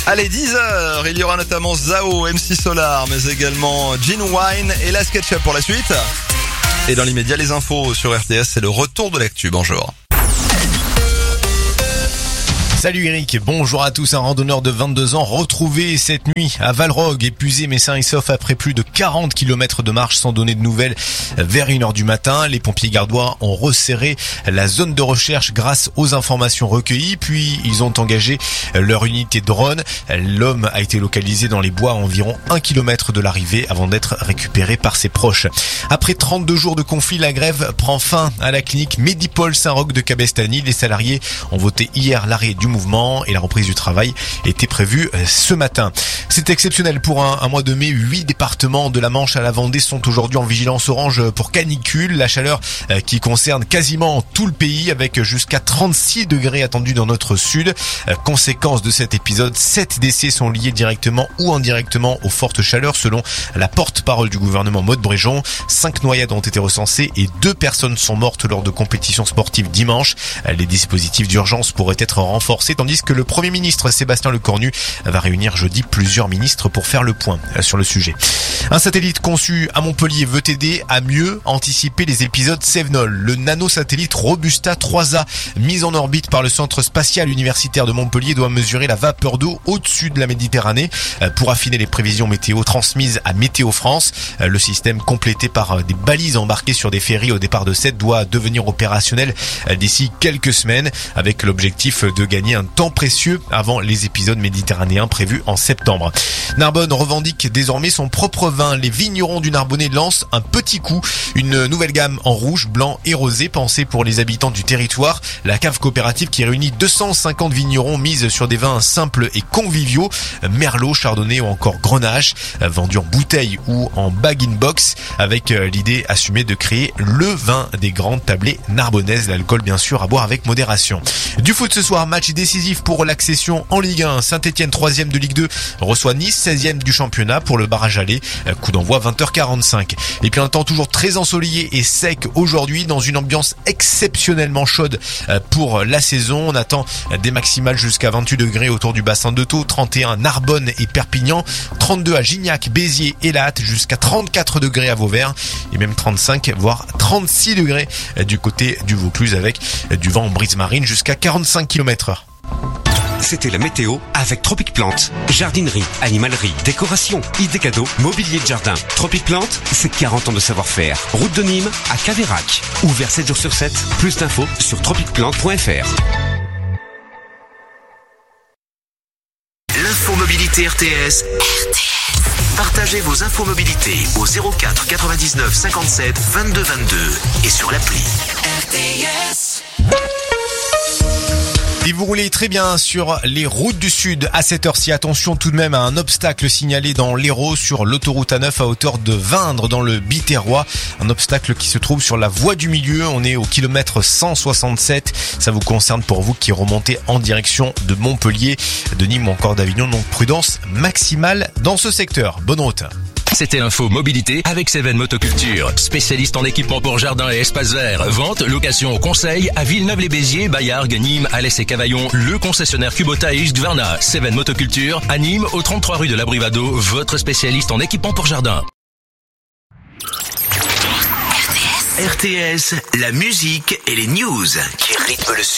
Allez, 10h, il y aura notamment Zao, MC Solar, mais également Gin Wine et la SketchUp pour la suite. Et dans l'immédiat, les infos sur RTS, c'est le retour de l'actu. Bonjour. Salut Eric, bonjour à tous. Un randonneur de 22 ans retrouvé cette nuit à Valrogue, épuisé mais sain et sauf après plus de 40 km de marche sans donner de nouvelles vers 1h du matin. Les pompiers gardois ont resserré la zone de recherche grâce aux informations recueillies, puis ils ont engagé leur unité drone. L'homme a été localisé dans les bois à environ 1 km de l'arrivée avant d'être récupéré par ses proches. Après 32 jours de conflit, la grève prend fin à la clinique Medipol Saint-Roch de Cabestany. Les salariés ont voté hier l'arrêt du mouvement et la reprise du travail était prévue ce matin. C'est exceptionnel pour un mois de mai. 8 départements de la Manche à la Vendée sont aujourd'hui en vigilance orange pour canicule. La chaleur qui concerne quasiment tout le pays avec jusqu'à 36 degrés attendus dans notre sud. Conséquence de cet épisode, 7 décès sont liés directement ou indirectement aux fortes chaleurs selon la porte-parole du gouvernement Maud Bréjon. 5 noyades ont été recensées et 2 personnes sont mortes lors de compétitions sportives dimanche. Les dispositifs d'urgence pourraient être renforcés tandis que le Premier ministre Sébastien Lecornu va réunir jeudi plusieurs ministres pour faire le point sur le sujet. Un satellite conçu à Montpellier veut aider à mieux anticiper les épisodes Cévenol. Le nanosatellite Robusta 3A, mis en orbite par le Centre spatial universitaire de Montpellier, doit mesurer la vapeur d'eau au-dessus de la Méditerranée pour affiner les prévisions météo transmises à Météo France. Le système, complété par des balises embarquées sur des ferries au départ de Sète, doit devenir opérationnel d'ici quelques semaines avec l'objectif de gagner un temps précieux avant les épisodes méditerranéens prévus en septembre. Narbonne revendique désormais son propre vin. Les vignerons du Narbonnais lancent un petit coup, une nouvelle gamme en rouge, blanc et rosé pensée pour les habitants du territoire. La cave coopérative qui réunit 250 vignerons mise sur des vins simples et conviviaux, Merlot, Chardonnay ou encore Grenache, vendus en bouteille ou en bag-in-box avec l'idée assumée de créer le vin des grandes tablées narbonnaises. L'alcool bien sûr à boire avec modération. Du foot ce soir, match décisif pour l'accession en Ligue 1. Saint-Etienne 3e de Ligue 2 reçoit Nice 16e du championnat pour le barrage aller. Coup d'envoi 20h45. Et puis un temps toujours très ensoleillé et sec aujourd'hui dans une ambiance exceptionnellement chaude pour la saison. On attend des maximales jusqu'à 28 degrés autour du bassin de Thau, 31 à Narbonne et Perpignan, 32 à Gignac, Béziers et La Hâte, jusqu'à 34 degrés à Vauvert et même 35 voire 36 degrés du côté du Vaucluse avec du vent en brise marine jusqu'à 45 km/h. C'était la météo avec Tropic Plante. Jardinerie, animalerie, décoration, idées cadeaux, mobilier de jardin. Tropic Plante, c'est 40 ans de savoir-faire. Route de Nîmes à Caveyrac. Ouvert 7 jours sur 7. Plus d'infos sur tropicplante.fr. L'infomobilité RTS. Partagez vos infomobilités au 04 99 57 22 22 et sur l'appli RTS. Et vous roulez très bien sur les routes du Sud à cette heure-ci. Attention tout de même à un obstacle signalé dans l'Hérault sur l'autoroute A9 à hauteur de Vindre dans le Biterrois. Un obstacle qui se trouve sur la voie du milieu. On est au kilomètre 167. Ça vous concerne pour vous qui remontez en direction de Montpellier, de Nîmes ou encore d'Avignon. Donc prudence maximale dans ce secteur. Bonne route. C'était l'info mobilité avec Seven Motoculture, spécialiste en équipement pour jardin et espace vert. Vente, location, conseil à Villeneuve-les-Béziers, Bayargues, Nîmes, Alès et Cavaillon. Le concessionnaire Kubota et Husqvarna. Seven Motoculture à Nîmes, au 33 rue de la Brivado, votre spécialiste en équipement pour jardin. RTS, la musique et les news qui rythment le